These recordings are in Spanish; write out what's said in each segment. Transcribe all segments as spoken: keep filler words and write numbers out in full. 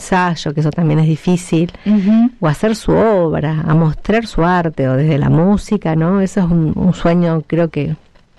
ensayo, que eso también es difícil, Uh-huh. o hacer su obra, a mostrar su arte, o desde la música, ¿no? Eso es un, un sueño, creo que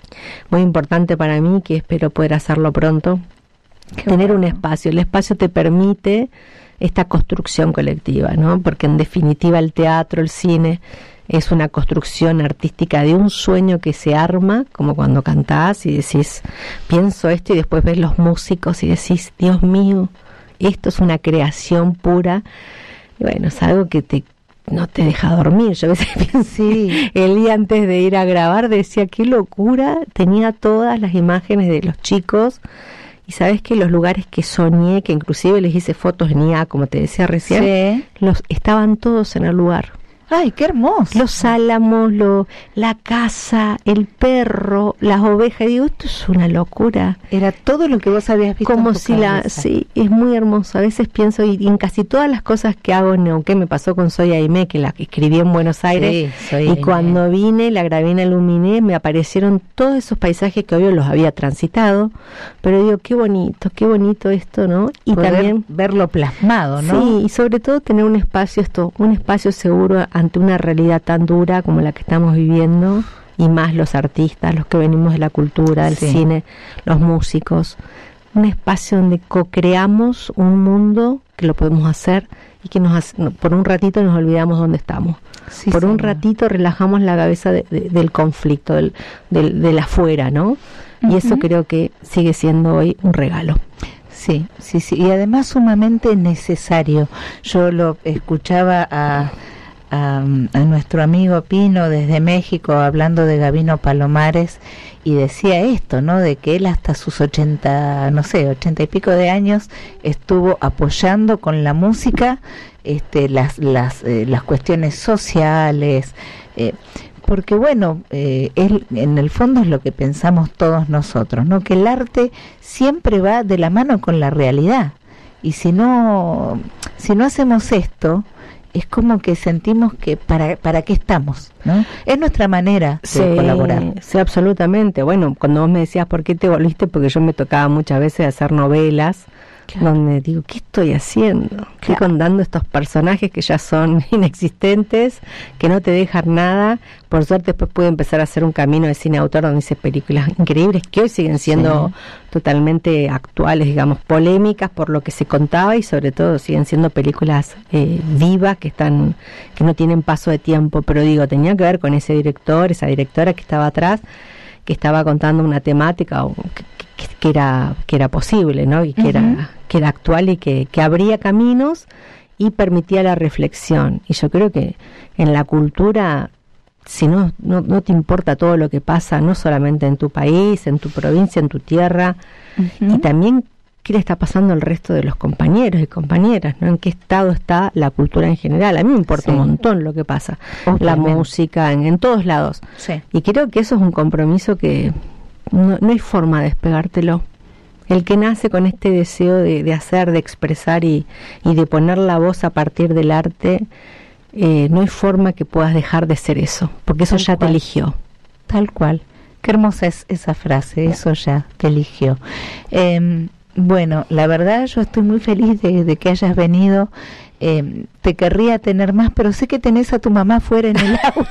muy importante para mí, que espero poder hacerlo pronto. Qué Tener bueno. un espacio. El espacio te permite esta construcción colectiva, ¿no? Porque en definitiva el teatro, el cine, es una construcción artística de un sueño que se arma, como cuando cantás y decís, pienso esto, y después ves los músicos y decís, Dios mío, esto es una creación pura. Y bueno, es algo que te no te deja dormir. Yo a veces pienso, Sí. el día antes de ir a grabar decía, qué locura, tenía todas las imágenes de los chicos, y sabes que los lugares que soñé, que inclusive les hice fotos en I A, como te decía recién, Sí. los estaban todos en el lugar. Ay, qué hermoso. Los álamos, lo, la casa, el perro, las ovejas. Digo, esto es una locura. Era todo lo que vos habías visto. Como en tu si la, cabeza. sí, es muy hermoso. A veces pienso, y, y en casi todas las cosas que hago en Neuquén, me pasó con Soy Aimé, que la que escribí en Buenos Aires, Sí, Soy y Aimé. cuando vine, la grabé en Aluminé, me aparecieron todos esos paisajes que obvio los había transitado, pero digo, qué bonito, qué bonito esto, ¿no? Y Poder también verlo plasmado, ¿no? sí, y sobre todo tener un espacio, esto, un espacio seguro ante una realidad tan dura como la que estamos viviendo, y más los artistas, los que venimos de la cultura, del Sí. cine, los músicos. Un espacio donde co-creamos un mundo que lo podemos hacer y que nos hace- no, por un ratito nos olvidamos dónde estamos. Sí, por un señor. ratito relajamos la cabeza de- de- del conflicto, del, del, del afuera, ¿no? Y eso Ujú. creo que sigue siendo hoy un regalo. Sí, sí, sí, y además sumamente necesario. Yo lo escuchaba a, a, a nuestro amigo Pino desde México hablando de Gabino Palomares, y decía esto, ¿no? De que él hasta sus ochenta, no sé, ochenta y pico de años estuvo apoyando con la música este, las, las, eh, las cuestiones sociales, eh, porque bueno, eh, él, en el fondo es lo que pensamos todos nosotros, ¿no? Que el arte siempre va de la mano con la realidad, y si no, si no hacemos esto, es como que sentimos que para, para qué estamos, ¿no? Es nuestra manera de Sí, colaborar. sí, absolutamente. Bueno, cuando vos me decías por qué te volviste, porque yo me tocaba muchas veces hacer novelas, Claro. donde digo, ¿qué estoy haciendo? Estoy Claro. contando estos personajes que ya son inexistentes, que no te dejan nada. Por suerte después pude empezar a hacer un camino de cine autor donde hice películas increíbles que hoy siguen siendo Sí. totalmente actuales, digamos, polémicas por lo que se contaba, y sobre todo siguen siendo películas eh, vivas, que están, que no tienen paso de tiempo. Pero digo, tenía que ver con ese director, esa directora que estaba atrás, que estaba contando una temática o que, que, que era que era posible, ¿no? Y que Ujú. era que era actual, y que, que abría caminos y permitía la reflexión. Y yo creo que en la cultura, si no, no, no te importa todo lo que pasa, no solamente en tu país, en tu provincia, en tu tierra, Ujú. y también qué le está pasando al resto de los compañeros y compañeras, ¿no? En qué estado está la cultura en general. A mí me importa Sí. un montón lo que pasa, la Obviamente. música, en, en todos lados. Sí. Y creo que eso es un compromiso que no, no hay forma de despegártelo. El que nace con este deseo de, de hacer, de expresar y, y de poner la voz a partir del arte, eh, no hay forma que puedas dejar de ser eso, porque eso Tal ya cual. te eligió. Tal cual. Qué hermosa es esa frase, eso ya te eligió. Eh, bueno, la verdad yo estoy muy feliz de, de que hayas venido. Eh, te querría tener más, pero sé que tenés a tu mamá fuera en el auto.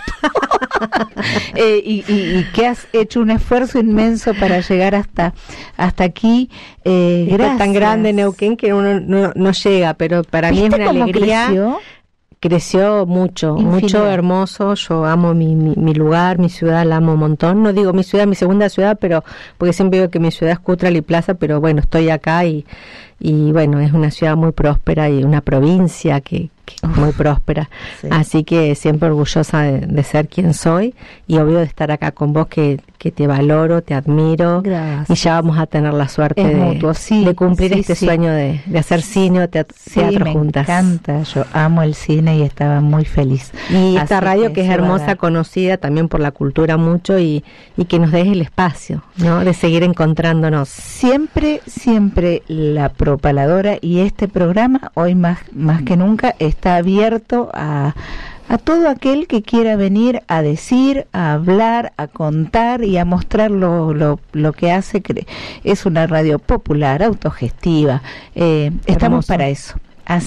eh, y, y, y que has hecho un esfuerzo inmenso para llegar hasta hasta aquí. Eh, Está gracias. tan grande Neuquén que uno no, no llega, pero para mí es ¿Viste una cómo alegría. creció? Creció mucho, Infinidad. mucho, hermoso. Yo amo mi, mi, mi lugar, mi ciudad, la amo un montón. No digo mi ciudad, mi segunda ciudad, pero porque siempre digo que mi ciudad es Cutral y Plaza, pero bueno, estoy acá y, y bueno, es una ciudad muy próspera y una provincia que, que es muy próspera. Sí. Así que siempre orgullosa de, de ser quien soy, y obvio de estar acá con vos, que, que te valoro, te admiro. Gracias. Y ya vamos a tener la suerte Es de, mutuo, sí, de cumplir sí, este sí. sueño de, de hacer cine, teatro, Sí, teatro me juntas. encanta. Yo amo el cine y estaba muy feliz. Y esta Así radio que es se va a hermosa, dar. conocida también por la cultura mucho, y, y que nos deje el espacio, ¿no? De seguir encontrándonos. Siempre, siempre la propaladora y este programa, hoy más, más que nunca, está abierto a, a todo aquel que quiera venir a decir, a hablar, a contar y a mostrar lo, lo, lo que hace. Es una radio popular, autogestiva. Eh, estamos Hermoso. para eso.